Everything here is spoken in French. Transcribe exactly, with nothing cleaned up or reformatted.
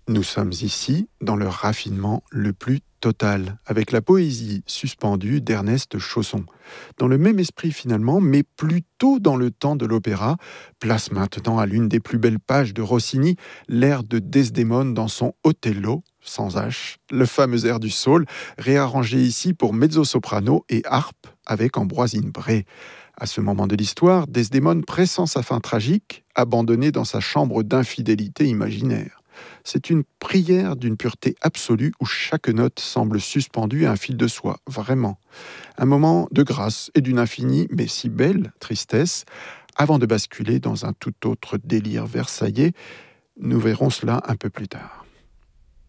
Nous sommes ici dans le raffinement le plus total, avec la poésie suspendue d'Ernest Chausson. Dans le même esprit finalement, mais plutôt dans le temps de l'opéra, place maintenant à l'une des plus belles pages de Rossini l'air de Desdémone dans son Othello, sans H, le fameux air du saule, réarrangé ici pour mezzo-soprano et harpe avec Ambroisine Bray. À ce moment de l'histoire, Desdémone pressent sa fin tragique, abandonnée dans sa chambre d'infidélité imaginaire. C'est une prière d'une pureté absolue où chaque note semble suspendue à un fil de soie, vraiment. Un moment de grâce et d'une infinie, mais si belle, tristesse, avant de basculer dans un tout autre délire versaillais. Nous verrons cela un peu plus tard.